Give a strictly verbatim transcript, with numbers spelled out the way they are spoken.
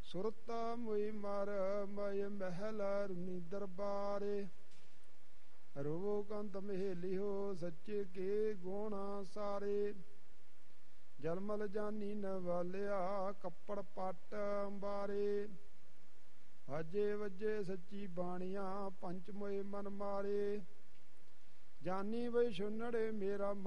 ਸੁਰਤਾ ਮੁਈ ਮਰ ਮय ਮਹਿਲ ਰੁਨੀ ਦਰਬਾਰੇ ਰੋਵੋ ਕੰਤ ਮਹੇਲਿਓ ਸੱਚੇ ਕੇ ਗੁਣ ਸਾਰੇ ਜਲਮਲ ਜਾਨੀ ਨ ਵਾਲਿਆ ਕੱਪੜ ਪੱਟ ਅੰਬਾਰੇ ਵਾਜੇ ਵੱਜੇ ਸੱਚੀ ਬਾਣੀਆਂ ਪੰਚ ਮੋਏ ਮਨ ਮਾਰੇ ਜਾਨੀ ਬਈ ਸੁਨੜੇ ਮੇਰਾ